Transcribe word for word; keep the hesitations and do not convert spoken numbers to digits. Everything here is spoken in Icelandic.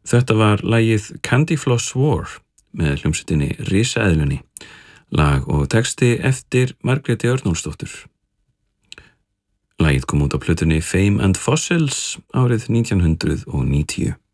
Þetta var lagið Candy Floss War með hljómsveitinni Risaeðlunni, lag og texti eftir Margréti Örnólfsdóttur. Lagið kom út á plötunni Fame and Fossils árið nítján hundruð níutíu.